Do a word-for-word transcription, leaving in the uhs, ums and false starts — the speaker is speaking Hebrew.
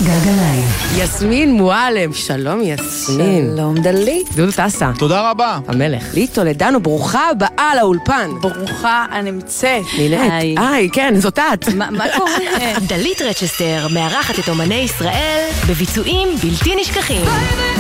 גלגליים. יסמין מועלם, שלום יסמין. שלום דלית. דודו טסה. תודה רבה. המלך. לי טולדנו, ברוכה הבאה לאולפן. ברוכה הנמצאת. נינט. היי, כן, זאת את. מה קורה? דלית רצ'סטר מארחת את אומני ישראל בביצועים בלתי נשכחים.